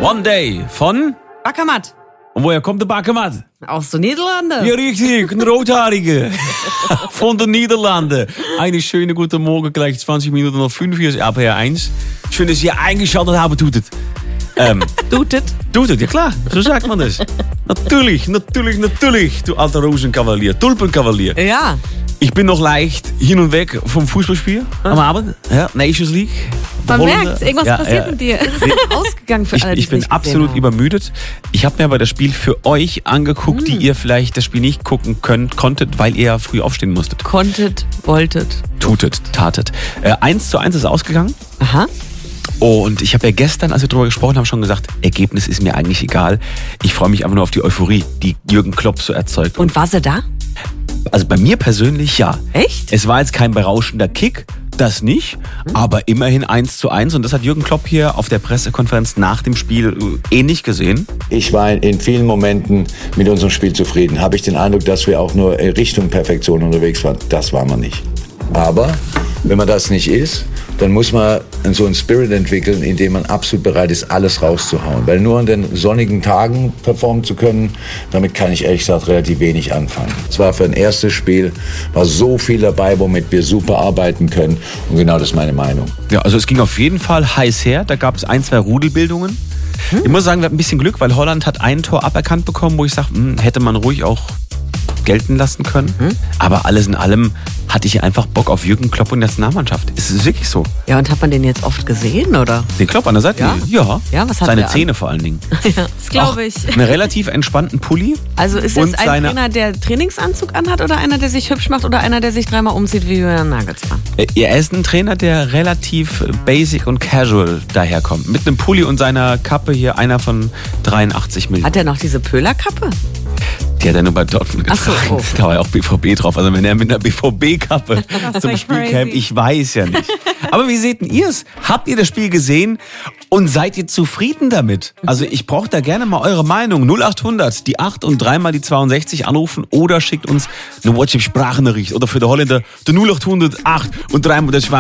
One Day von Bakermat. Und woher kommt der Bakermat? Aus den Niederlanden. Ja, richtig, ein Rothaarige von den Niederlanden. Eine schöne gute Morgen, gleich 20 Minuten nach 5 Uhr ist RPR 1. Schön, dass ihr eingeschaltet habt, tut es. Tut es, ja klar, so sagt man das. Natürlich, du alter Rosenkavalier, Tulpenkavalier. Ja. Ich bin noch leicht hin und weg vom Fußballspiel am Abend. Ja, Nations League. Man merkt, irgendwas passiert mit dir. Es ist ausgegangen für alle, die Ich bin absolut übermüdet. Ich habe mir aber das Spiel für euch angeguckt, die ihr vielleicht das Spiel nicht gucken konntet, weil ihr ja früh aufstehen musstet. Konntet, wolltet. Tatet. 1:1 ist ausgegangen. Aha. Und ich habe ja gestern, als wir darüber gesprochen haben, schon gesagt, Ergebnis ist mir eigentlich egal. Ich freue mich einfach nur auf die Euphorie, die Jürgen Klopp so erzeugt. Und war sie da? Also bei mir persönlich ja. Echt? Es war jetzt kein berauschender Kick, das nicht, aber immerhin 1:1 und das hat Jürgen Klopp hier auf der Pressekonferenz nach dem Spiel ähnlich gesehen. Ich war in vielen Momenten mit unserem Spiel zufrieden. Habe ich den Eindruck, dass wir auch nur Richtung Perfektion unterwegs waren. Das waren wir nicht. Aber wenn man das nicht ist, dann muss man so einen Spirit entwickeln, in dem man absolut bereit ist, alles rauszuhauen. Weil nur an den sonnigen Tagen performen zu können, damit kann ich ehrlich gesagt relativ wenig anfangen. Es war für ein erstes Spiel, war so viel dabei, womit wir super arbeiten können. Und genau das ist meine Meinung. Ja, also es ging auf jeden Fall heiß her. Da gab es 1-2 Rudelbildungen. Ich muss sagen, wir hatten ein bisschen Glück, weil Holland hat ein Tor aberkannt bekommen, wo ich sage, hätte man ruhig auch gelten lassen können. Aber alles in allem hatte ich einfach Bock auf Jürgen Klopp und Nationalmannschaft. Ist es wirklich so? Ja, und hat man den jetzt oft gesehen, oder? Den Klopp an der Seite? Ja. Ja, was hat seine der an? Zähne vor allen Dingen. Ja, das glaube ich. Einen relativ entspannten Pulli. Also ist und es ein Trainer, der Trainingsanzug anhat oder einer, der sich hübsch macht oder einer, der sich dreimal umzieht wie Julian Nagelsmann? Er ist ein Trainer, der relativ basic und casual daherkommt. Mit einem Pulli und seiner Kappe hier, einer von 83 Millionen. Hat er noch diese Pöhlerkappe? Die hat er nur bei Dortmund getragen. Ach so, oh. Da war ja auch BVB drauf. Also wenn er mit einer BVB-Kappe zum Spiel käme, ich weiß ja nicht. Aber wie seht ihr es? Habt ihr das Spiel gesehen und seid ihr zufrieden damit? Also ich brauche da gerne mal eure Meinung. 0800, die 8 und 3 mal die 62 anrufen oder schickt uns eine WhatsApp-Sprachnachricht. Oder für die Holländer, die 0800, 8 und 3 mal die 62.